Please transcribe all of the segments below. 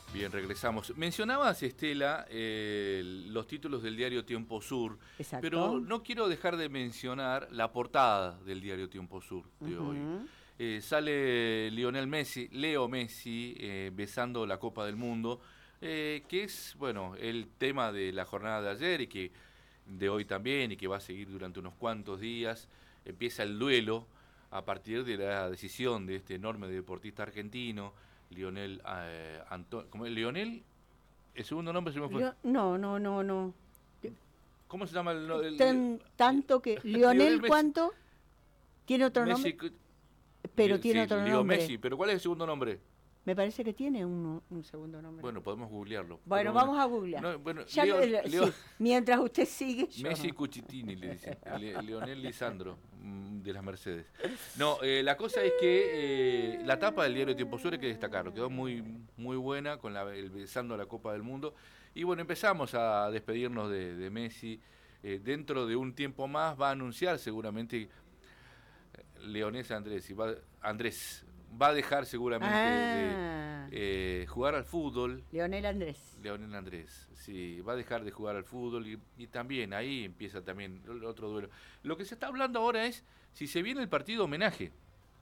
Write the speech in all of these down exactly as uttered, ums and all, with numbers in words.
Bien, regresamos. Mencionabas, Estela, eh, los títulos del diario Tiempo Sur, Exacto. pero no quiero dejar de mencionar la portada del diario Tiempo Sur de Uh-huh. hoy. Eh, sale Lionel Messi, Leo Messi, eh, besando la Copa del Mundo, eh, que es, bueno, el tema de la jornada de ayer y que de hoy también y que va a seguir durante unos cuantos días. Empieza el duelo a partir de la decisión de este enorme deportista argentino, Lionel eh, Antonio. ¿Cómo es? ¿Lionel? ¿El segundo nombre se me fue? Leo, no, no, no, no. ¿Cómo se llama el, el, Tan, tanto que. ¿Lionel cuánto? ¿Tiene otro Messi, nombre? Pero sí, tiene otro Leo nombre. Messi, pero ¿cuál es el segundo nombre? Me parece que tiene un, un segundo nombre. Bueno, podemos googlearlo. Bueno, vamos a googlear. No, bueno, ya Leo, Leo, Leo, sí, mientras usted sigue. Yo Messi no. Cuchitini, le dicen. Le, Leonel Lisandro, de las Mercedes. No, eh, la cosa es que eh, la tapa del diario Tiempo Sur hay que destacarlo. Quedó muy, muy buena con la, el besando la Copa del Mundo. Y bueno, empezamos a despedirnos de, de Messi. Eh, dentro de un tiempo más va a anunciar seguramente Leonés Andrés. Y va, Andrés va a dejar seguramente Ah. de eh, jugar al fútbol. Leonel Andrés. Leonel Andrés, sí, va a dejar de jugar al fútbol y, y también ahí empieza también el otro duelo. Lo que se está hablando ahora es si se viene el partido homenaje.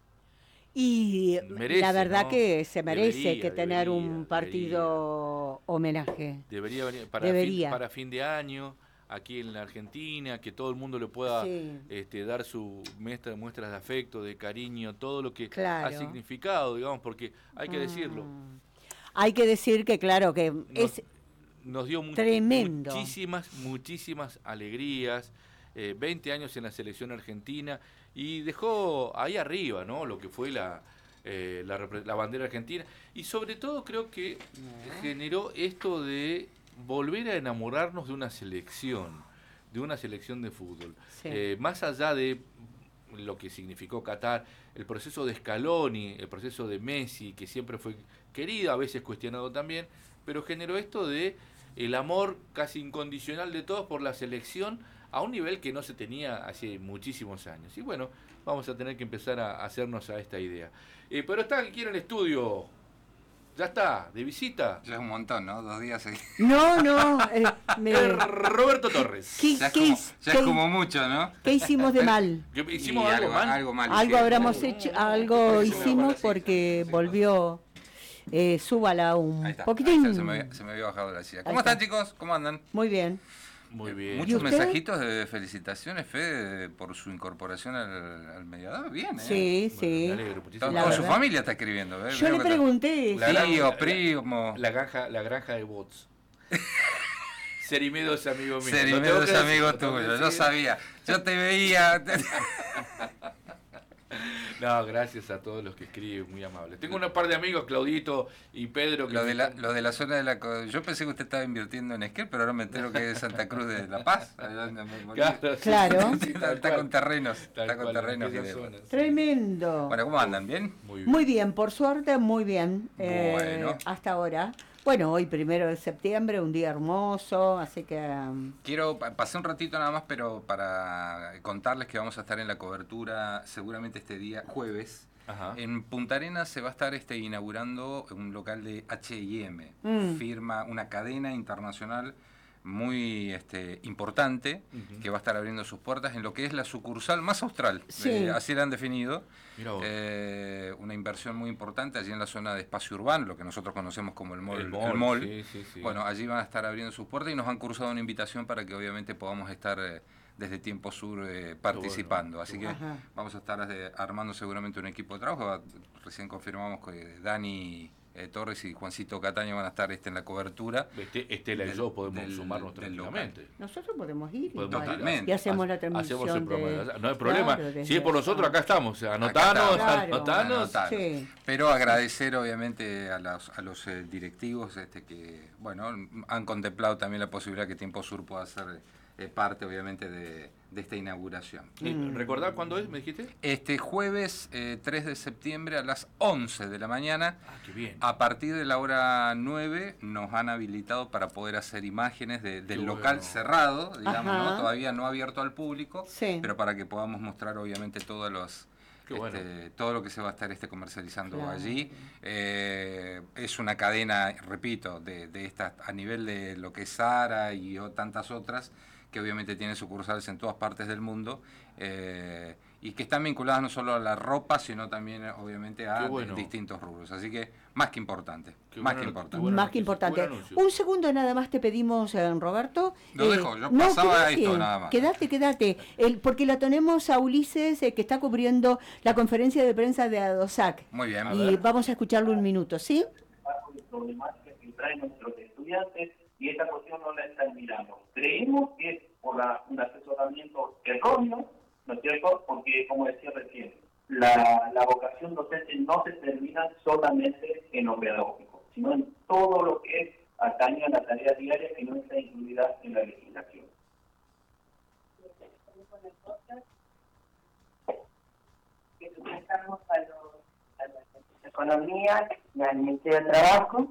Y merece, la verdad ¿no? que se merece debería, que tener debería, un partido debería. homenaje. Debería venir para, debería. Fin, para fin de año, aquí en la Argentina, que todo el mundo le pueda sí. este, dar su muestra, muestras de afecto, de cariño, todo lo que claro. ha significado, digamos, porque hay que mm. decirlo. Hay que decir que claro que nos, es nos dio mu tremendo. muchísimas, muchísimas alegrías, eh, veinte años en la selección argentina y dejó ahí arriba, ¿no? Lo que fue la, eh, la, la bandera argentina y sobre todo creo que no. generó esto de volver a enamorarnos de una selección, de una selección de fútbol. Sí. Eh, más allá de lo que significó Qatar, el proceso de Scaloni, el proceso de Messi, que siempre fue querido, a veces cuestionado también, pero generó esto de el amor casi incondicional de todos por la selección a un nivel que no se tenía hace muchísimos años. Y bueno, vamos a tener que empezar a hacernos a esta idea. Eh, pero está aquí en el estudio. Ya está, de visita. Ya es un montón, ¿no? Dos días seguidos. No, no. Eh, me... Roberto Torres. ¿Qué, ya es, ¿qué, como, qué, ya es como mucho, ¿no? ¿Qué hicimos de mal? ¿Hicimos algo, algo mal? Algo, mal algo habremos hecho, algo hicimos porque volvió... Eh, súbala un ahí está, poquitín. Ahí está, se, me había, se me había bajado la silla. ¿Cómo están, chicos? ¿Cómo andan? Muy bien. Muy bien. Muchos mensajitos de felicitaciones, Fede, por su incorporación al, al mediador. Bien, ¿eh? Sí, bueno, sí. Me alegro muchísimo. Toda su familia está escribiendo, ¿eh? Yo Veo le pregunté. La tío, la, primo. La, la, granja, la granja de bots. Serimedo es amigo mío. Serimedo es amigo tuyo, yo sabía. Yo te veía. No, gracias a todos los que escriben, muy amables. Tengo un par de amigos, Claudito y Pedro. Que lo, de la, lo de la zona de la... Yo pensé que usted estaba invirtiendo en Esquel, pero ahora me entero que es Santa Cruz de La Paz. Claro. claro. Está, está con terrenos. Está con terrenos. Tremendo. Bueno, ¿cómo andan? ¿Bien? Muy bien, muy bien por suerte, muy bien. Eh, bueno. Hasta ahora. Bueno, hoy primero de septiembre, un día hermoso, así que... Quiero, pasé un ratito nada más, pero para contarles que vamos a estar en la cobertura seguramente este día, jueves. Ajá. En Punta Arenas se va a estar este, inaugurando un local de H y M, mm. firma, una cadena internacional muy este, importante, uh-huh. que va a estar abriendo sus puertas en lo que es la sucursal más austral, sí. eh, así la han definido, eh, una inversión muy importante allí en la zona de espacio urbano, lo que nosotros conocemos como el mall. El mall, el mall. Sí, sí, sí. Bueno, allí van a estar abriendo sus puertas y nos han cursado una invitación para que obviamente podamos estar eh, desde Tiempo Sur eh, participando, bueno, así que ajá. vamos a estar eh, armando seguramente un equipo de trabajo, recién confirmamos que Dani... Eh, Torres y Juancito Cataño van a estar este, en la cobertura. Este, Estela y yo podemos del, sumarnos del tranquilamente. Local. Nosotros podemos ir. Podemos totalmente. Y hacemos la transmisión. Hacemos el programa. De... No hay problema. Claro, si es por nosotros, acá estamos. Anotanos, claro. anotanos. anotanos. Sí. Pero agradecer obviamente a los, a los eh, directivos este, que bueno han contemplado también la posibilidad que Tiempo Sur pueda ser eh, parte obviamente de, de esta inauguración. Mm. ¿Recordar cuándo es, me dijiste? Este jueves eh, tres de septiembre a las once de la mañana. Ah, qué bien. A partir de la hora nueve nos han habilitado para poder hacer imágenes de, del qué local bueno. cerrado, digamos, ¿no? Todavía no abierto al público, sí. pero para que podamos mostrar obviamente todos los, bueno. este, todo lo que se va a estar este, comercializando Claro. allí. Eh, es una cadena, repito, de, de estas, a nivel de lo que es Zara y o tantas otras, que obviamente tienen sucursales en todas partes del mundo, eh, y que están vinculadas no solo a la ropa, sino también obviamente a bueno. de, distintos rubros. Así que más que importante, Qué más buena que not- importante. qué buena Más noticia, que importante. buen anuncio. Un segundo nada más te pedimos, eh, Roberto. Lo Eh, dejo, yo no, pasaba quédate, esto nada más. Quédate, quédate. El, porque la tenemos a Ulises, eh, que está cubriendo la conferencia de prensa de ADOSAC. Muy bien. A Y ver. vamos a escucharlo un minuto, ¿sí? de problemáticas que traen nuestros estudiantes y esta cuestión no la están mirando. Creemos que es por la, un asesoramiento erróneo, ¿no es cierto? Porque, como decía recién, la, la vocación docente no se termina solamente en lo pedagógico, sino en todo lo que es atañe a la tarea diaria que no está incluida en la legislación. Que sujetamos a, los, a la economía y al Ministerio de Trabajo,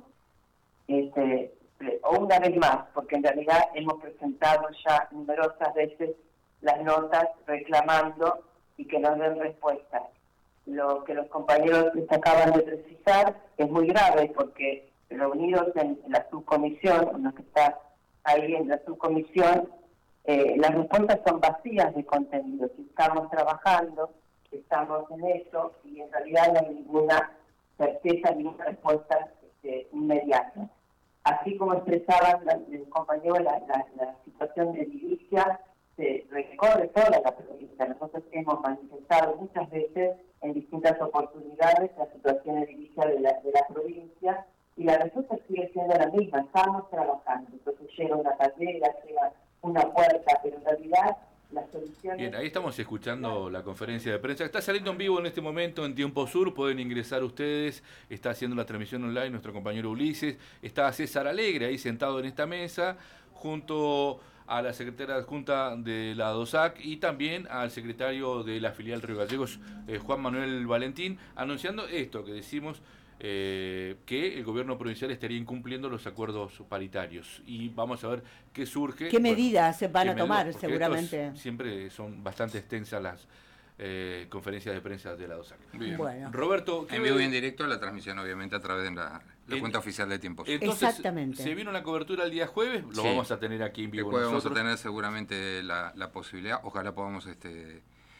este, o una vez más, porque en realidad hemos presentado ya numerosas veces las notas reclamando y que nos den respuesta. Lo que los compañeros les acaban de precisar es muy grave porque reunidos en la subcomisión, uno que está ahí en la subcomisión, eh, las respuestas son vacías de contenido. Si estamos trabajando, estamos en eso y en realidad no hay ninguna certeza, ninguna respuesta este, inmediata. Así como expresaban la, el compañero, la, la, la situación de edilicia se recorre toda la provincia. Nosotros hemos manifestado muchas veces en distintas oportunidades la situación edilicia de la, de la provincia y la respuesta sigue siendo la misma. Estamos trabajando. Entonces llega una carrera, llega una puerta, pero en realidad las soluciones... Bien, ahí estamos escuchando la conferencia de prensa. Está saliendo en vivo en este momento en Tiempo Sur, pueden ingresar ustedes. Está haciendo la transmisión online nuestro compañero Ulises. Está César Alegre ahí sentado en esta mesa, junto a la secretaria adjunta de la ADOSAC y también al secretario de la filial Río Gallegos, eh, Juan Manuel Valentín, anunciando esto que decimos, eh, que el gobierno provincial estaría incumpliendo los acuerdos paritarios. Y vamos a ver qué surge. ¿Qué medidas se van qué a tomar, medidas, porque seguramente? estos siempre son bastante extensas las eh, conferencias de prensa de la ADOSAC. Bien. Bueno. Roberto, ¿qué En vivo y en directo la transmisión, obviamente, a través de la, la En- cuenta oficial de Tiempo Sur. Entonces, Exactamente. se vino la cobertura el día jueves, lo Sí. vamos a tener aquí en vivo Después vamos a nosotros. tener seguramente la, la posibilidad, ojalá podamos, este,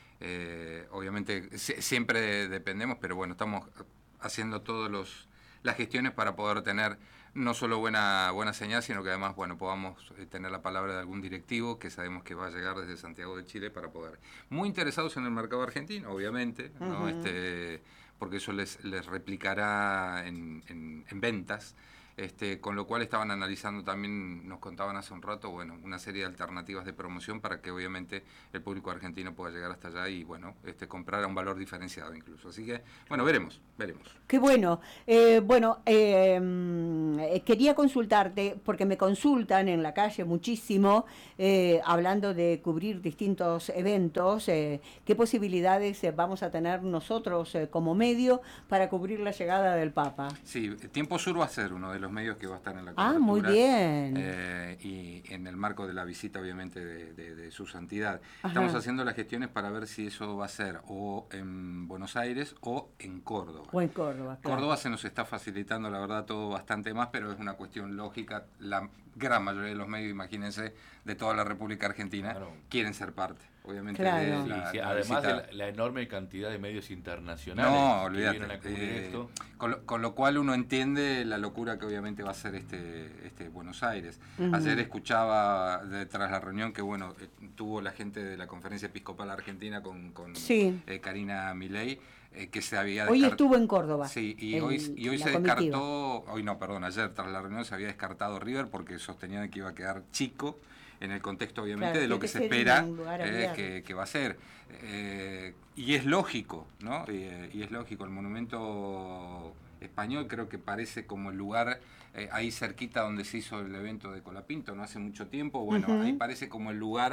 eh, obviamente, si- siempre dependemos, pero bueno, estamos haciendo todos los las gestiones para poder tener no solo buena buena señal, sino que además, bueno, podamos eh, tener la palabra de algún directivo que sabemos que va a llegar desde Santiago de Chile para poder. Muy interesados en el mercado argentino, obviamente, ¿no? Ujú. Este, porque eso les, les replicará en, en, en ventas. Este, con lo cual estaban analizando también, nos contaban hace un rato, bueno, una serie de alternativas de promoción para que obviamente el público argentino pueda llegar hasta allá y bueno, este, comprar a un valor diferenciado incluso. Así que, bueno, veremos, veremos. Qué bueno. Eh, bueno, eh, mm, eh, quería consultarte, porque me consultan en la calle muchísimo, eh, hablando de cubrir distintos eventos, eh, qué posibilidades eh, vamos a tener nosotros eh, como medio para cubrir la llegada del Papa. Sí, Tiempo Sur va a ser uno de los medios que va a estar en la Ah, cobertura. muy bien. Eh, y en el marco de la visita, obviamente, de, de, de su santidad. Ajá. Estamos haciendo las gestiones para ver si eso va a ser o en Buenos Aires o en Córdoba. O en Córdoba, claro. Córdoba se nos está facilitando, la verdad, todo bastante más, pero es una cuestión lógica. La gran mayoría de los medios, imagínense, de toda la República Argentina, Claro. quieren ser parte, obviamente, Claro. de Sí, la, sí, la además visita. de la, la enorme cantidad de medios internacionales No, que olvídate. vienen a cubrir eh, esto. con, lo, con lo cual uno entiende la locura que obviamente va a ser este, este Buenos Aires. Ujú. Ayer escuchaba de, tras la reunión que bueno eh, tuvo la gente de la Conferencia Episcopal Argentina con, con Sí. eh, Karina Milei, eh, que se había Hoy descart- estuvo en Córdoba. Sí, y el- hoy, y hoy la se comitiva. descartó, hoy no, perdón, ayer tras la reunión se había descartado River porque sostenían que iba a quedar chico en el contexto obviamente Claro, de lo tiene que que se ser espera un lugar eh, abierto. que, que va a ser. Eh, y es lógico, ¿no? Y, y es lógico, el monumento español creo que parece como el lugar eh, ahí cerquita donde se hizo el evento de Colapinto, no hace mucho tiempo, bueno, Ujú. ahí parece como el lugar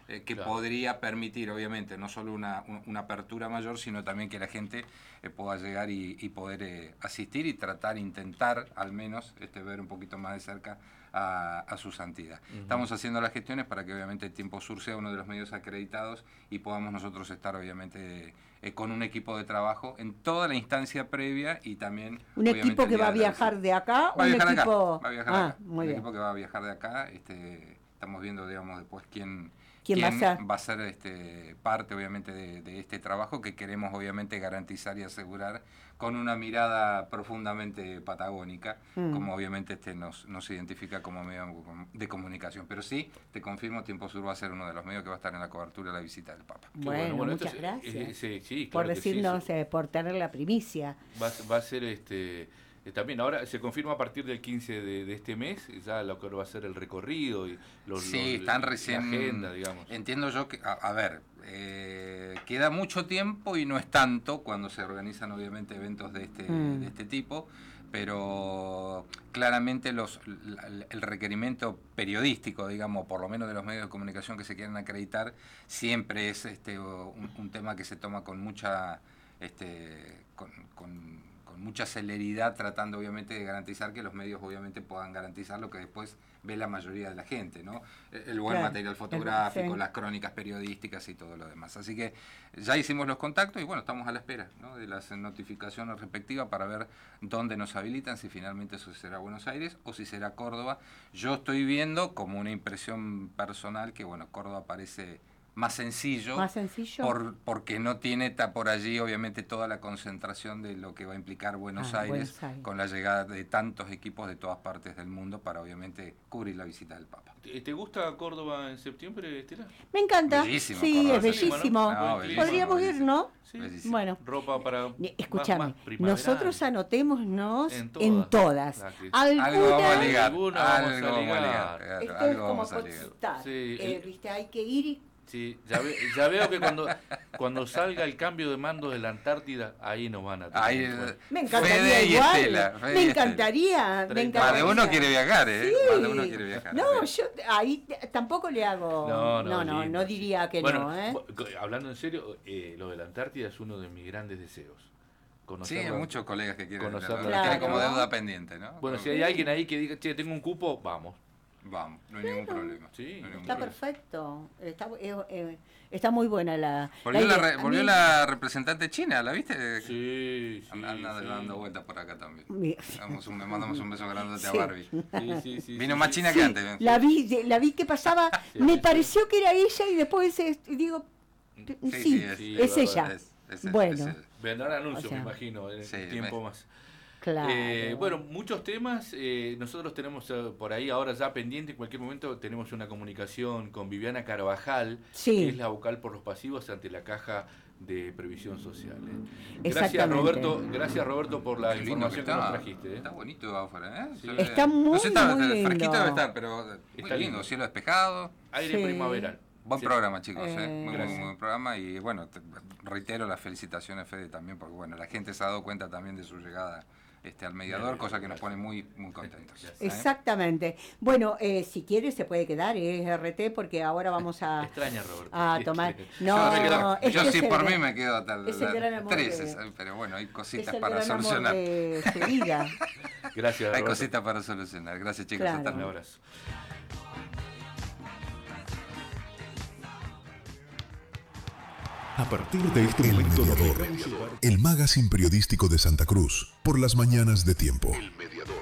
eh, que Claro. podría permitir, obviamente, no solo una, una apertura mayor, sino también que la gente eh, pueda llegar y, y poder eh, asistir y tratar, intentar al menos este, ver un poquito más de cerca a, a su santidad. Uh-huh. Estamos haciendo las gestiones para que obviamente Tiempo Sur sea uno de los medios acreditados y podamos nosotros estar obviamente eh, con un equipo de trabajo en toda la instancia previa y también... ¿Un equipo que va a viajar de acá? Va a un viajar equipo... acá, va a viajar ah, acá. Muy un bien. equipo que va a viajar de acá, este, estamos viendo, digamos, después quién... ¿Quién, ¿Quién va a ser, va a ser este, parte, obviamente, de, de este trabajo que queremos, obviamente, garantizar y asegurar con una mirada profundamente patagónica, mm. como obviamente este nos, nos identifica como medio de comunicación. Pero sí, te confirmo, Tiempo Sur va a ser uno de los medios que va a estar en la cobertura de la visita del Papa. Bueno, bueno, bueno muchas es, gracias eh, sí, sí, por claro decirnos, sí, eh, por tener la primicia. Va, va a ser este... También ahora se confirma a partir del quince de, de este mes ya lo que va a ser el recorrido y los, sí, los, están recién, la agenda, digamos. Entiendo yo que, a, a ver, eh, queda mucho tiempo y no es tanto cuando se organizan obviamente eventos de este, mm. de este tipo, pero claramente los, el requerimiento periodístico, digamos, por lo menos de los medios de comunicación que se quieren acreditar, siempre es este un, un tema que se toma con mucha... Este, con, con mucha celeridad, tratando obviamente de garantizar que los medios obviamente puedan garantizar lo que después ve la mayoría de la gente, ¿no? El buen claro. material fotográfico, sí. las crónicas periodísticas y todo lo demás. Así que ya hicimos los contactos y bueno, estamos a la espera, ¿no?, de las notificaciones respectivas para ver dónde nos habilitan, si finalmente eso será Buenos Aires o si será Córdoba. Yo estoy viendo como una impresión personal que bueno, Córdoba parece... más sencillo, ¿Más sencillo? Por, porque no tiene está por allí obviamente toda la concentración de lo que va a implicar Buenos, ah, Aires, Buenos Aires con la llegada de tantos equipos de todas partes del mundo para obviamente cubrir la visita del Papa. ¿Te gusta Córdoba en septiembre, Estela? Me encanta. Bellísimo, sí, Córdoba, es bellísimo. ¿no? No, bellísimo. Podríamos ir, ¿no? Sí. Bueno, ropa para escúchame, nosotros anotémonos en todas. En todas. Alguna, algo vamos a ligar. Alguna algo vamos a ligar. ligar. Claro, esto algo es como vamos a ligar. Sí, eh, ¿viste? Hay que ir y... Sí, ya, ve, ya veo que cuando, cuando salga el cambio de mando de la Antártida, ahí nos van a tener. Ahí, me encantaría Fede y igual. Estela, Fede me y encantaría. Me encantaría. Más de uno quiere viajar, ¿eh? Sí. Más de uno quiere viajar. No, ¿sí? yo ahí tampoco le hago. No, no, no, no, lindo, no diría sí. que bueno, no, ¿eh? Hablando en serio, eh, lo de la Antártida es uno de mis grandes deseos. Sí, hay muchos colegas que quieren, conocerlo. Claro. Quieren como deuda pendiente, ¿no? Bueno, si hay alguien ahí que diga, che, tengo un cupo, vamos. Vamos, no hay ningún problema. Sí, no hay ningún está problema. perfecto. Está, eh, eh, está muy buena la. Volvió, la, la, re, volvió mí, la representante china, ¿la viste? Sí, sí. Anda sí. dando vueltas por acá también. Damos un, mandamos un beso grande sí. a Barbie. Sí, sí, sí, Vino sí, más sí. china sí, que antes. La vi, la vi que pasaba. sí, me sí, pareció sí. que era ella y después eh, digo. Sí, sí, sí, es, sí, es ella. Es, es, es, bueno. Es vendrán anuncios, o sea, me imagino, en sí, el tiempo me... más. Claro. Eh, bueno, muchos temas. Eh, nosotros tenemos eh, por ahí ahora ya pendiente, en cualquier momento tenemos una comunicación con Viviana Carvajal, sí. que es la vocal por los pasivos ante la Caja de Previsión Social. ¿eh? Gracias Roberto, gracias Roberto por la información que, que nos trajiste. ¿eh? Está bonito afuera, ¿eh? Sí. Está muy, no sé, está, muy lindo. Fresquito debe estar, pero muy está lindo. lindo, cielo despejado. Aire sí. primaveral. Buen sí. programa, chicos, eh, ¿eh? Muy, muy buen programa y bueno, te, reitero las felicitaciones, Fede, también, porque bueno, la gente se ha dado cuenta también de su llegada este, al mediador, bien, cosa que nos pone muy, muy contentos. ¿eh? Exactamente. Bueno, eh, si quieres se puede quedar, es R T, porque ahora vamos a, Extraña, Roberto. a tomar... No, yo, quedo, es yo que sí por el, mí me quedo hasta las tres, de, pero bueno, hay cositas es el para solucionar. De su vida. Gracias, Hay Roberto. cositas para solucionar. Gracias, chicos. Claro. Hasta un abrazo. A partir de este momento, el Mediador, el magazine periodístico de Santa Cruz, por las mañanas de Tiempo. El Mediador.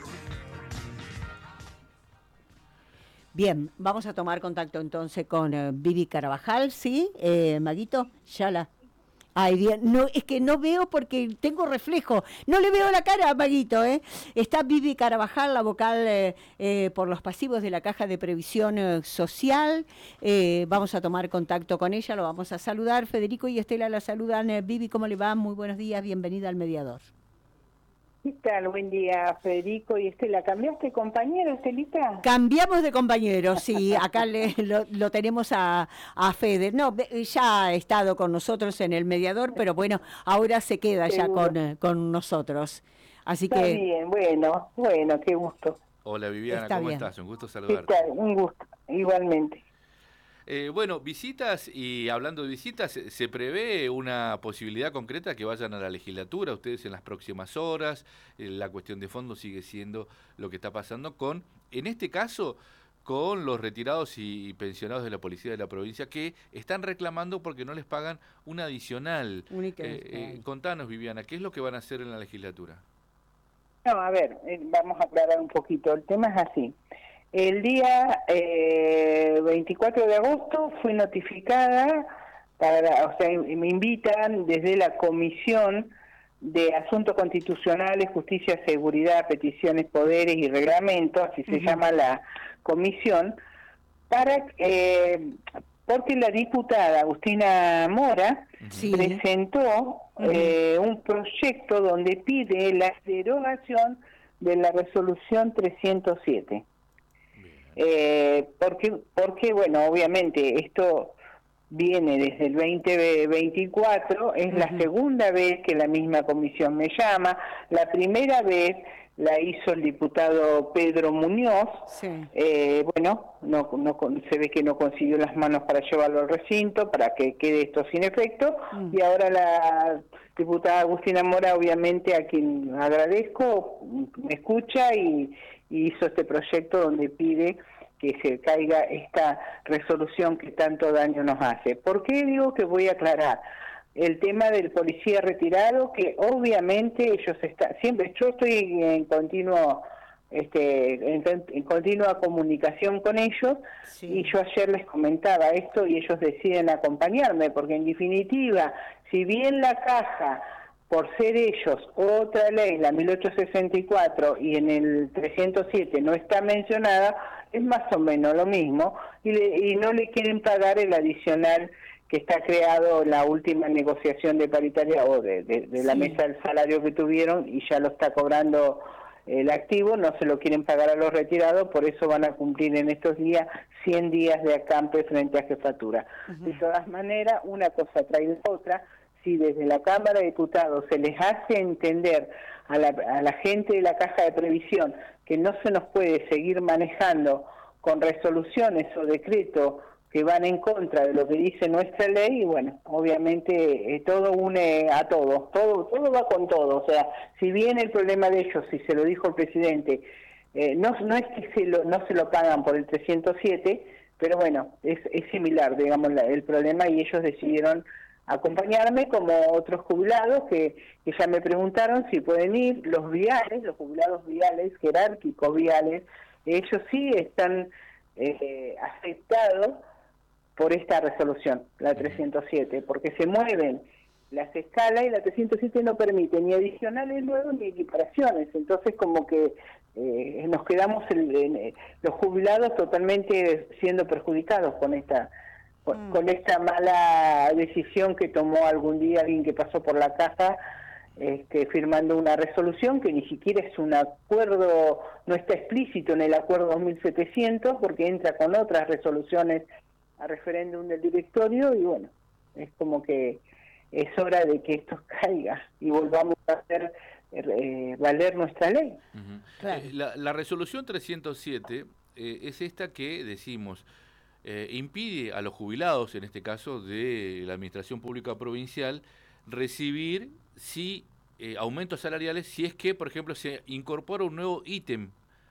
Bien, vamos a tomar contacto entonces con uh, Vivi Carvajal, ¿sí? Eh, Maguito, ya la... Ay, bien, no, es que no veo porque tengo reflejo, no le veo la cara a Maguito, ¿eh? Está Vivi Carvajal, la vocal eh, eh, por los pasivos de la Caja de Previsión eh, Social. Eh, vamos a tomar contacto con ella, lo vamos a saludar. Federico y Estela la saludan. Eh, Vivi, ¿cómo le va? Muy buenos días, bienvenida al Mediador. ¿Qué tal? Buen día, Federico y Estela. ¿Cambiaste compañero, Estelita? Cambiamos de compañero, sí. Acá le, lo, lo tenemos a, a Fede. No, ya ha estado con nosotros en el Mediador, pero bueno, ahora se queda Seguro. ya con, con nosotros. Así Está que... bien, bueno, bueno, qué gusto. Hola Viviana, Está ¿cómo bien. estás? Un gusto saludarte. ¿Qué tal? Un gusto, igualmente. Eh, bueno, visitas, y hablando de visitas, ¿se, se prevé una posibilidad concreta que vayan a la legislatura ustedes en las próximas horas? Eh, la cuestión de fondo sigue siendo lo que está pasando con, en este caso, con los retirados y pensionados de la policía de la provincia que están reclamando porque no les pagan un adicional. Eh, eh, contanos, Viviana, ¿qué es lo que van a hacer en la legislatura? No, a ver, eh, vamos a aclarar un poquito. El tema es así. El día eh, veinticuatro de agosto fui notificada, para, o sea, me invitan desde la Comisión de Asuntos Constitucionales, Justicia, Seguridad, Peticiones, Poderes y Reglamentos, así se uh-huh. llama la comisión, para eh, porque la diputada Agustina Mora sí. presentó uh-huh. eh, un proyecto donde pide la derogación de la resolución trescientos siete. Eh, porque, porque, bueno, obviamente esto viene desde el veinte veinticuatro, es uh-huh. la segunda vez que la misma comisión me llama. La primera vez la hizo el diputado Pedro Muñoz, sí. eh, bueno, no, no se ve que no consiguió las manos para llevarlo al recinto, para que quede esto sin efecto, uh-huh. y ahora la diputada Agustina Mora, obviamente a quien agradezco, me escucha y hizo este proyecto donde pide que se caiga esta resolución que tanto daño nos hace. ¿Por qué digo que voy a aclarar? El tema del policía retirado, que obviamente ellos están, siempre, yo estoy en continuo, este, en, en continua comunicación con ellos, sí. y yo ayer les comentaba esto y ellos deciden acompañarme, porque en definitiva, si bien la caja, por ser ellos otra ley, la mil ochocientos sesenta y cuatro, y en el trescientos siete no está mencionada, es más o menos lo mismo, y, le, y no le quieren pagar el adicional que está creado en la última negociación de paritaria o de, de, de la sí. mesa del salario que tuvieron, y ya lo está cobrando el activo, no se lo quieren pagar a los retirados, por eso van a cumplir en estos días cien días de acampe frente a jefatura. Uh-huh. De todas maneras, una cosa trae la otra. Si desde la Cámara de Diputados se les hace entender a la, a la gente de la Caja de Previsión que no se nos puede seguir manejando con resoluciones o decretos que van en contra de lo que dice nuestra ley, y bueno, obviamente eh, todo une a todos, todo todo va con todo. O sea, si bien el problema de ellos, si se lo dijo el presidente, eh, no, no es que se lo, no se lo pagan por el trescientos siete, pero bueno, es, es similar, digamos, la, el problema, y ellos decidieron acompañarme como otros jubilados que, que ya me preguntaron si pueden ir. Los viales, los jubilados viales, jerárquicos viales, ellos sí están eh, aceptados por esta resolución, la trescientos siete, porque se mueven las escalas y la trescientos siete no permite ni adicionales luego ni equiparaciones. Entonces como que eh, nos quedamos el, en, los jubilados totalmente siendo perjudicados con esta Con, con esta mala decisión que tomó algún día alguien que pasó por la caja, este, firmando una resolución que ni siquiera es un acuerdo, no está explícito en el acuerdo dos mil setecientos, porque entra con otras resoluciones a referéndum del directorio, y bueno, es como que es hora de que esto caiga y volvamos a hacer eh, valer nuestra ley. Uh-huh. Claro. eh, la, la resolución trescientos siete eh, es esta que decimos, Eh, impide a los jubilados, en este caso de la Administración Pública Provincial, recibir si eh, aumentos salariales si es que, por ejemplo, se incorpora un nuevo ítem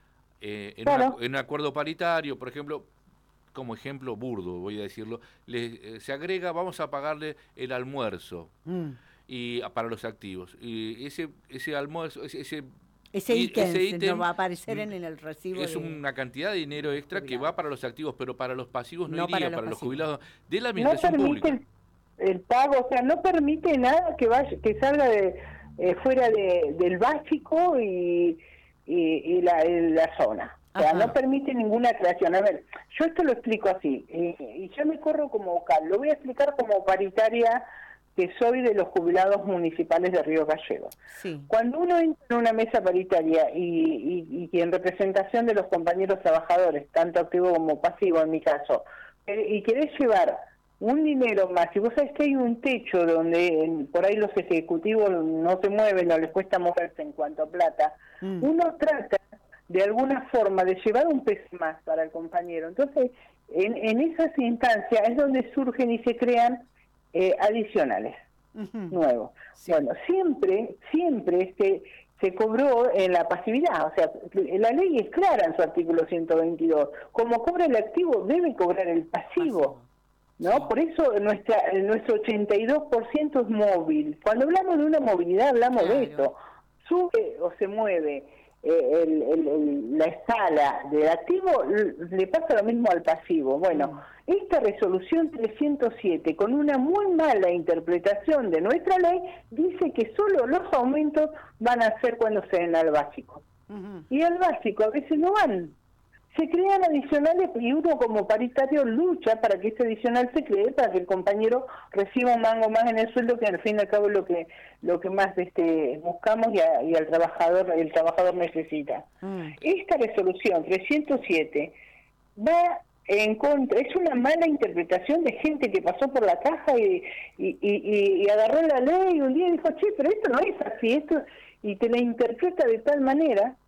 eh, en, claro. una, en un acuerdo paritario, por ejemplo, como ejemplo burdo, voy a decirlo, le, eh, se agrega, vamos a pagarle el almuerzo mm. y para los activos. Y ese, ese almuerzo, ese... ese Ese ítem no va a aparecer en el recibo. Es de... una cantidad de dinero extra jubilado. que va para los activos, pero para los pasivos no, no iría, para los, para los pasivos. jubilados de la Administración no permite Pública. El, el pago, o sea, no permite nada que vaya, que salga de, eh, fuera de, del básico y, y, y la, la zona. O sea, Ajá. no permite ninguna creación. A ver, yo esto lo explico así, y, y yo me corro como vocal, lo voy a explicar como paritaria que soy de los jubilados municipales de Río Gallegos. Sí. Cuando uno entra en una mesa paritaria y, y, y en representación de los compañeros trabajadores, tanto activo como pasivo en mi caso, y querés llevar un dinero más, y vos sabés que hay un techo donde en, por ahí los ejecutivos no se mueven, no les cuesta moverse en cuanto a plata, mm. uno trata de alguna forma de llevar un peso más para el compañero. Entonces, en, en esas instancias es donde surgen y se crean eh, adicionales, uh-huh. nuevos. Sí. Bueno, siempre, siempre este, se cobró en la pasividad, o sea, la ley es clara en su artículo ciento veintidós, como cobra el activo, debe cobrar el pasivo, ¿no? Sí. Por eso nuestra nuestro ochenta y dos por ciento es móvil. Cuando hablamos de una movilidad, hablamos claro. de esto, sube o se mueve el, el, el, la escala del activo, le pasa lo mismo al pasivo. Bueno, mm. esta resolución trescientos siete, con una muy mala interpretación de nuestra ley, dice que solo los aumentos van a ser cuando se den al básico. Uh-huh. Y al básico a veces no van. Se crean adicionales y uno como paritario lucha para que ese adicional se cree, para que el compañero reciba un mango más en el sueldo, que al fin y al cabo es lo que lo que más este buscamos y, a, y al trabajador el trabajador necesita. Mm. Esta resolución trescientos siete va en contra, es una mala interpretación de gente que pasó por la caja y, y, y, y agarró la ley un día y dijo, che, pero esto no es así, esto y te la interpreta de tal manera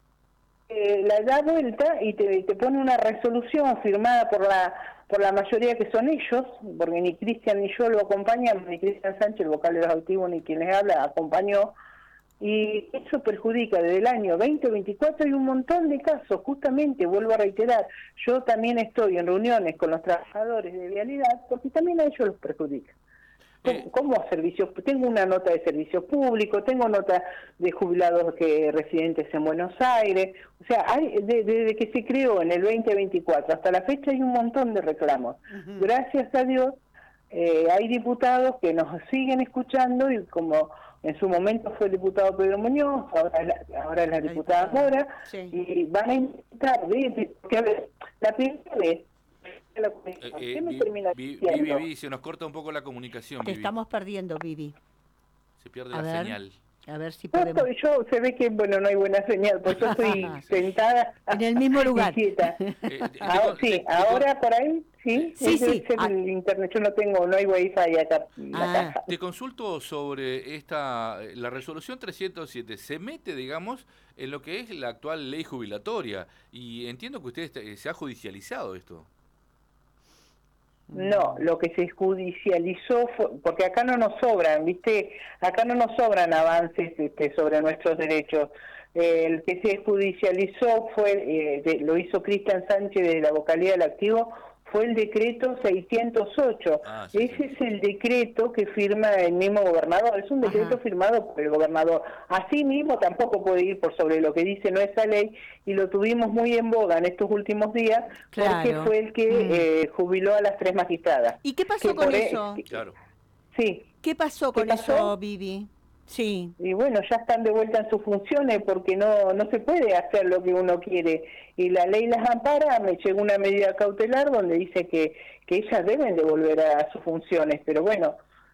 Eh, la da vuelta y te, te pone una resolución firmada por la por la mayoría que son ellos, porque ni Cristian ni yo lo acompañamos, ni Cristian Sánchez, el vocal de los autivos, ni quien les habla, acompañó, y eso perjudica desde el año veinte veinticuatro y un montón de casos, justamente, vuelvo a reiterar, yo también estoy en reuniones con los trabajadores de vialidad, porque también a ellos los perjudica. Como servicios, tengo una nota de servicios públicos, tengo nota de jubilados que residentes en Buenos Aires, o sea, hay, de, desde que se creó en el veinte veinticuatro hasta la fecha hay un montón de reclamos. Uh-huh. Gracias a Dios eh, hay diputados que nos siguen escuchando y como en su momento fue el diputado Pedro Muñoz, ahora es la, ahora es la diputada Mora, sí. y van a intentar, porque a ver, la primera vez la eh, eh, me termina Vivi, Vivi, Vivi, se nos corta un poco la comunicación. Te Vivi. estamos perdiendo, Vivi. Se pierde a la ver, señal. A ver si podemos. No, yo se ve que bueno no hay buena señal, porque yo estoy sentada en el mismo lugar. Quieta. Eh, ah, sí, te, te, ahora te, por ahí, sí, sí, sí. Es ah. el internet, yo no tengo, no hay wifi acá. Ah. Te consulto sobre esta, la resolución trescientos siete, se mete, digamos, en lo que es la actual ley jubilatoria, y entiendo que usted se ha judicializado esto. No, lo que se judicializó fue, porque acá no nos sobran, ¿viste? Acá no nos sobran avances este, sobre nuestros derechos. Eh, el que se judicializó fue, eh, de, lo hizo Cristian Sánchez de la vocalía del activo, fue el decreto seiscientos ocho. Ah, sí, Ese sí. es el decreto que firma el mismo gobernador, es un decreto Ajá. firmado por el gobernador. Así mismo tampoco puede ir por sobre lo que dice nuestra ley, y lo tuvimos muy en boga en estos últimos días, claro. porque fue el que mm. eh, jubiló a las tres magistradas. ¿Y qué pasó con eso? El, claro. Sí. ¿Qué pasó con ¿Qué pasó? eso, Vivi? Sí. Y bueno, ya están de vuelta en sus funciones porque no no se puede hacer lo que uno quiere. Y la ley las ampara, me llegó una medida cautelar donde dice que, que ellas deben de volver a sus funciones, pero bueno,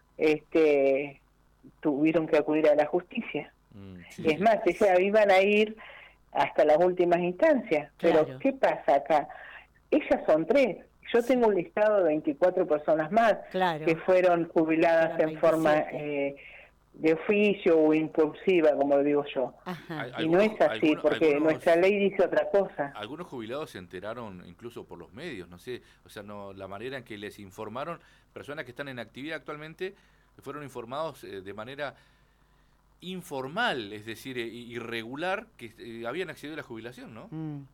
este tuvieron que acudir a la justicia. Mm, sí, es más, sí. ellas iban a ir hasta las últimas instancias. Claro. Pero ¿qué pasa acá? Ellas son tres. Yo tengo un listado de veinticuatro personas más claro. que fueron jubiladas en forma... Eh, de oficio o impulsiva, como lo digo yo. Ajá. Y no es así, algunos, porque algunos, nuestra ley dice otra cosa. Algunos jubilados se enteraron incluso por los medios, no sé, o sea, no la manera en que les informaron, personas que están en actividad actualmente, fueron informados eh, de manera informal, es decir, eh, irregular, que eh, habían accedido a la jubilación, ¿no? Mm.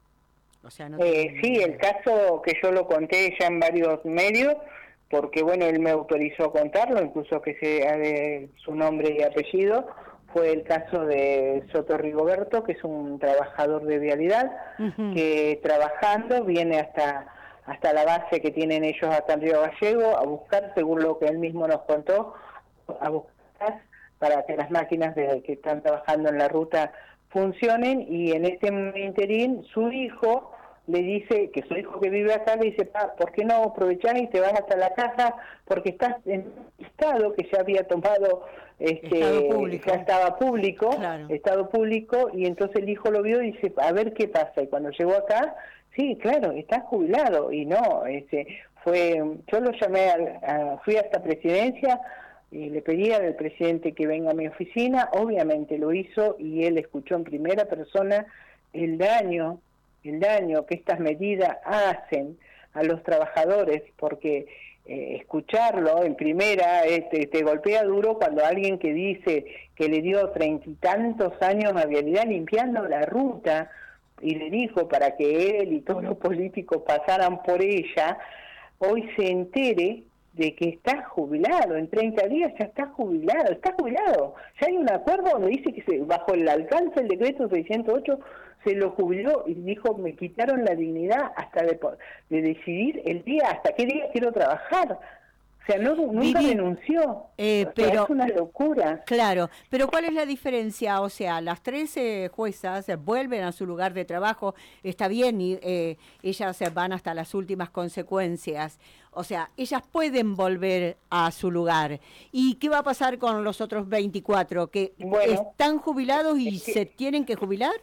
O sea, no eh, sí, el caso que yo lo conté ya en varios medios, porque bueno, él me autorizó a contarlo, incluso que sea de su nombre y apellido, fue el caso de Soto Rigoberto, que es un trabajador de vialidad, uh-huh. que trabajando viene hasta hasta la base que tienen ellos acá en Río Gallego, a buscar, según lo que él mismo nos contó, a buscar para que las máquinas de, que están trabajando en la ruta funcionen, y en este interín su hijo le dice, que su hijo que vive acá, le dice, pa, ¿por qué no aprovechás y te vas hasta la casa? Porque estás en un estado que ya había tomado, este, ya estaba público, claro. estado público, y entonces el hijo lo vio y dice, a ver qué pasa, y cuando llegó acá, sí, claro, está jubilado, y no, este, fue, yo lo llamé, a, a, fui hasta presidencia, y le pedí al presidente que venga a mi oficina, obviamente lo hizo, y él escuchó en primera persona el daño el daño que estas medidas hacen a los trabajadores, porque eh, escucharlo en primera eh, te, te golpea duro cuando alguien que dice que le dio treinta y tantos años a Vialidad limpiando la ruta y le dijo para que él y todos los políticos pasaran por ella, hoy se entere de que está jubilado, en treinta días ya está jubilado, está jubilado. Ya hay un acuerdo donde dice que se, bajo el alcance del decreto seiscientos ocho se lo jubiló y dijo, me quitaron la dignidad hasta de, de decidir el día, hasta qué día quiero trabajar. O sea, no, nunca Vivi, renunció. Eh, o sea, pero, es una locura. Claro, pero ¿cuál es la diferencia? O sea, las trece juezas vuelven a su lugar de trabajo, está bien, y eh, ellas van hasta las últimas consecuencias. O sea, ellas pueden volver a su lugar. ¿Y qué va a pasar con los otros veinticuatro que bueno, están jubilados y es que, se tienen que jubilar?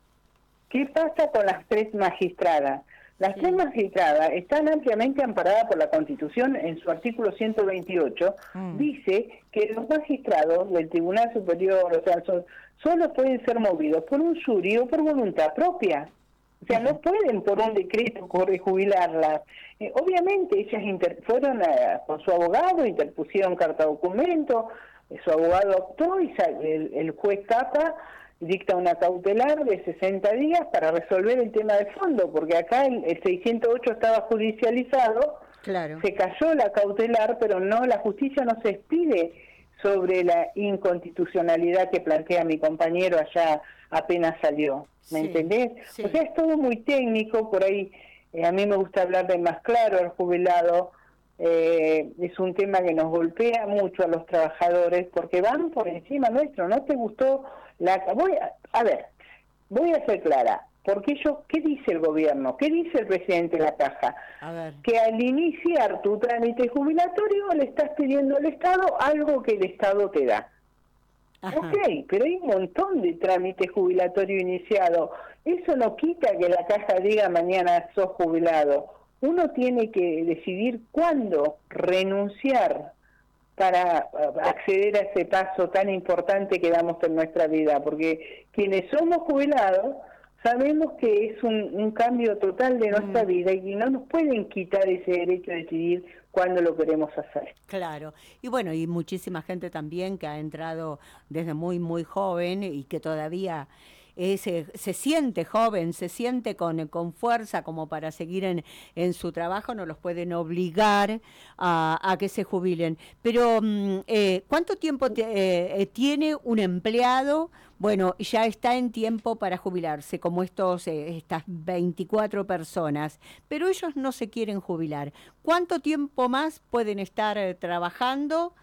¿qué pasa con las tres magistradas? Las Sí. tres magistradas están ampliamente amparadas por la Constitución en su artículo ciento veintiocho. Mm. Dice que los magistrados del Tribunal Superior, o sea, son, solo pueden ser movidos por un jury o por voluntad propia. O sea, no pueden por un decreto jubilarlas. Eh, obviamente ellas inter fueron a, con su abogado, interpusieron carta documento, eh, su abogado optó y el, el juez Capa dicta una cautelar de sesenta días para resolver el tema de fondo, porque acá el, el seiscientos ocho estaba judicializado, claro. Se cayó la cautelar, pero no, la justicia no se expide sobre la inconstitucionalidad que plantea mi compañero allá apenas salió, ¿me sí, entendés? Sí. O sea, es todo muy técnico, por ahí eh, a mí me gusta hablar de más claro al jubilado. Eh, es un tema que nos golpea mucho a los trabajadores porque van por encima nuestro. ¿No te gustó la...? Voy a, a ver, voy a ser clara, porque yo, ¿qué dice el gobierno? ¿Qué dice el presidente de la Caja? A ver. Que al iniciar tu trámite jubilatorio le estás pidiendo al Estado algo que el Estado te da. Ajá. Ok, pero hay un montón de trámites jubilatorios iniciados. Eso no quita que la Caja diga mañana sos jubilado. Uno tiene que decidir cuándo renunciar para acceder a ese paso tan importante que damos en nuestra vida, porque quienes somos jubilados sabemos que es un, un cambio total de nuestra mm. vida y no nos pueden quitar ese derecho a decidir cuándo lo queremos hacer. Claro, y bueno, y muchísima gente también que ha entrado desde muy, muy joven y que todavía... Es, eh, se siente joven, se siente con, con fuerza como para seguir en, en su trabajo, no los pueden obligar a, a que se jubilen. Pero, eh, ¿cuánto tiempo te, eh, tiene un empleado? Bueno, ya está en tiempo para jubilarse, como estos eh, estas veinticuatro personas, pero ellos no se quieren jubilar. ¿Cuánto tiempo más pueden estar eh, trabajando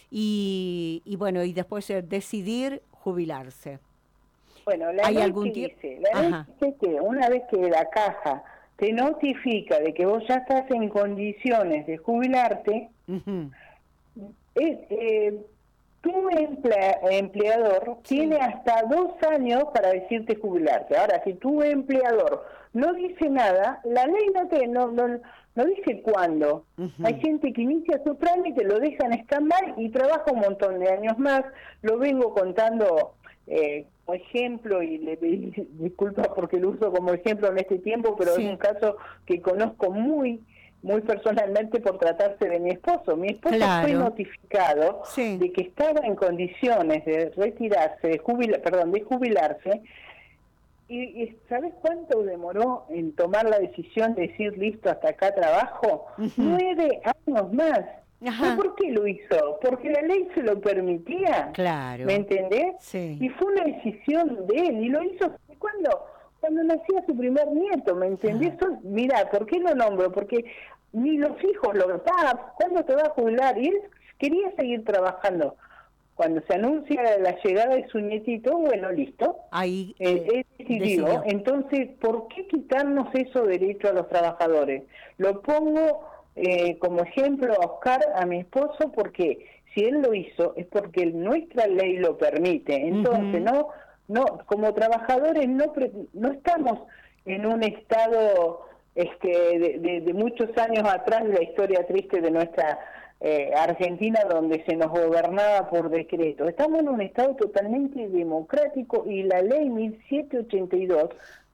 y, y, bueno, y después eh, decidir jubilarse? Bueno, la ley que dice, la ley dice que una vez que la Caja te notifica de que vos ya estás en condiciones de jubilarte, uh-huh. es, eh, tu emplea, empleador sí. tiene hasta dos años para decirte jubilarte. Ahora, si tu empleador no dice nada, la ley no te no, no, no dice cuándo. Uh-huh. Hay gente que inicia su trámite, lo deja en stand-by y trabaja un montón de años más. Lo vengo contando... Eh, como ejemplo, y le pedí disculpas porque lo uso como ejemplo en este tiempo, pero sí. es un caso que conozco muy muy personalmente por tratarse de mi esposo. Mi esposo claro. fue notificado sí. de que estaba en condiciones de retirarse, de jubilar, perdón, de jubilarse, y, y ¿sabes cuánto demoró en tomar la decisión de decir listo, hasta acá trabajo? Uh-huh. Nueve años más. Ajá. ¿Por qué lo hizo? Porque la ley se lo permitía. Claro. ¿Me entendés? Sí. Y fue una decisión de él. Y lo hizo cuando cuando nacía su primer nieto, ¿me entendés? Eso, mirá, ¿por qué lo nombro? Porque ni los hijos lo... Ah, ¿cuándo te vas a jubilar? Y él quería seguir trabajando. Cuando se anuncia la llegada de su nietito, bueno, listo. Ahí eh, él decidió. decidió. Entonces, ¿por qué quitarnos eso derecho a los trabajadores? Lo pongo... Eh, como ejemplo a Oscar, a mi esposo, porque si él lo hizo es porque nuestra ley lo permite. Entonces, uh-huh. no, no, como trabajadores no no estamos en un estado este, de, de, de muchos años atrás de la historia triste de nuestra eh, Argentina, donde se nos gobernaba por decreto. Estamos en un estado totalmente democrático y la ley mil setecientos ochenta y dos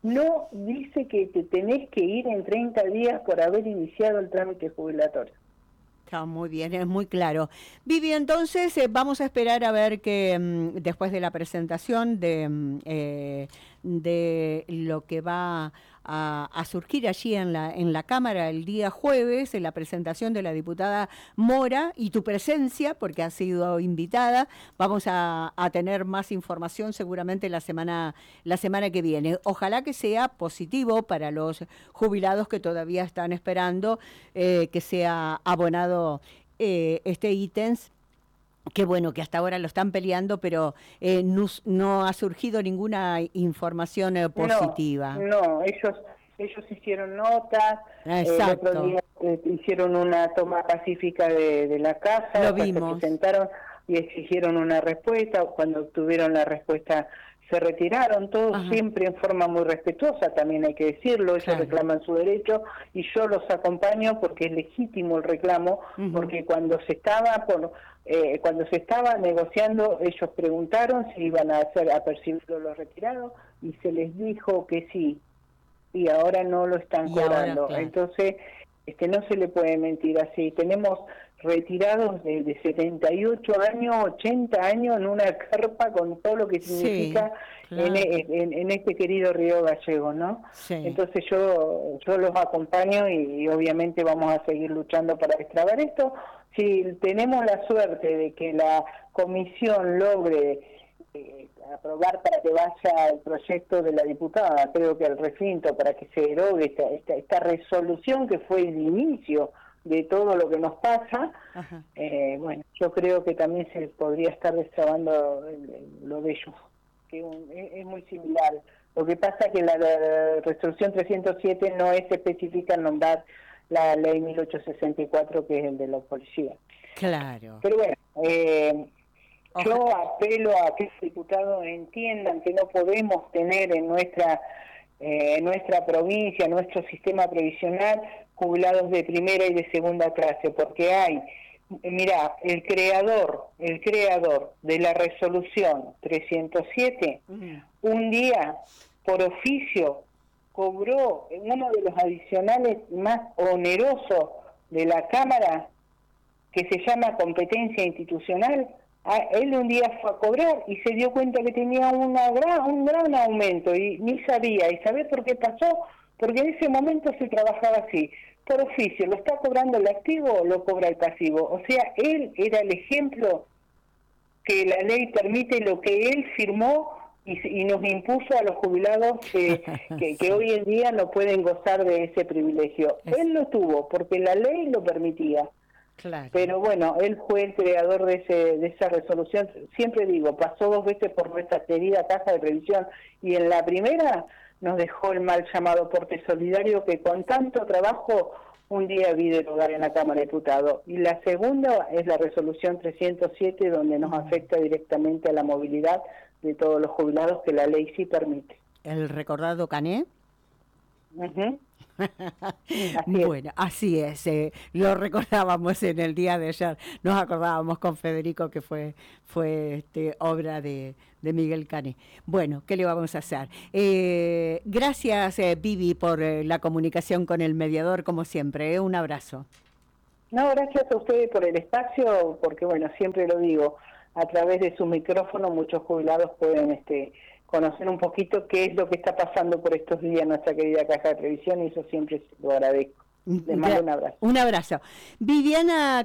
no dice que te tenés que ir en treinta días por haber iniciado el trámite jubilatorio. Está muy bien, es muy claro. Vivi, entonces eh, vamos a esperar a ver que mm, después de la presentación de, mm, eh, de lo que va a, a surgir allí en la, en la Cámara el día jueves, en la presentación de la diputada Mora y tu presencia, porque has sido invitada, vamos a, a tener más información seguramente la semana, la semana que viene. Ojalá que sea positivo para los jubilados que todavía están esperando eh, que sea abonado eh, este ítems. Qué bueno que hasta ahora lo están peleando, pero eh, no, no ha surgido ninguna información eh, positiva. No, no, ellos ellos hicieron notas, exacto. Eh, el otro día eh, hicieron una toma pacífica de, de la casa, lo vimos. Se presentaron y exigieron una respuesta. Cuando obtuvieron la respuesta se retiraron, todos Ajá. siempre en forma muy respetuosa, también hay que decirlo, ellos claro. reclaman su derecho y yo los acompaño porque es legítimo el reclamo, uh-huh. porque cuando se estaba por eh, cuando se estaba negociando ellos preguntaron si iban a hacer a percibirlo los retirados y se les dijo que sí y ahora no lo están y cobrando, ahora, claro. entonces este no se le puede mentir así. Tenemos retirados de, de setenta y ocho años, ochenta años en una carpa con todo lo que significa sí, claro. en, en, en este querido Río Gallego, ¿no? Sí. Entonces yo yo los acompaño y, y obviamente vamos a seguir luchando para destrabar esto. Si tenemos la suerte de que la comisión logre eh, aprobar para que vaya el proyecto de la diputada, creo que el recinto, para que se derogue esta, esta, esta resolución que fue el inicio de todo lo que nos pasa, eh, bueno, yo creo que también se podría estar destrabando lo de ellos, que un, es, es muy similar. Lo que pasa es que la, la resolución trescientos siete no es específica en nombrar la ley mil ochocientos sesenta y cuatro, que es el de los policías. Claro. Pero bueno, eh, yo apelo a que los diputados entiendan que no podemos tener en nuestra eh, en nuestra provincia, nuestro sistema previsional, jubilados de primera y de segunda clase, porque hay, mira, el creador, el creador de la resolución trescientos siete, uh-huh. un día, por oficio, cobró uno de los adicionales más onerosos de la Cámara, que se llama competencia institucional. A él un día fue a cobrar y se dio cuenta que tenía una gran, un gran aumento y ni sabía. ¿Y sabés por qué pasó? Porque en ese momento se trabajaba así, por oficio, lo está cobrando el activo o lo cobra el pasivo. O sea, él era el ejemplo que la ley permite lo que él firmó y, y nos impuso a los jubilados que, que, que hoy en día no pueden gozar de ese privilegio. Él lo tuvo porque la ley lo permitía. Claro. Pero bueno, él fue el creador de ese de esa resolución. Siempre digo, pasó dos veces por nuestra querida Caja de Previsión y en la primera nos dejó el mal llamado porte solidario que con tanto trabajo un día vi derogar en la Cámara de Diputados. Y la segunda es la resolución trescientos siete, donde nos afecta directamente a la movilidad de todos los jubilados, que la ley sí permite. ¿El recordado Cané? Uh-huh. Así bueno, así es, eh, lo recordábamos en el día de ayer, nos acordábamos con Federico que fue fue este, obra de, de Miguel Cané. Bueno, ¿qué le vamos a hacer? Eh, gracias, eh, Vivi, por eh, la comunicación con el mediador, como siempre, eh, un abrazo. No, gracias a ustedes por el espacio, porque bueno, siempre lo digo, a través de su micrófono muchos jubilados pueden este conocer un poquito qué es lo que está pasando por estos días en nuestra querida Caja de Previsión y eso siempre lo agradezco. Les mando un abrazo. Un abrazo. Viviana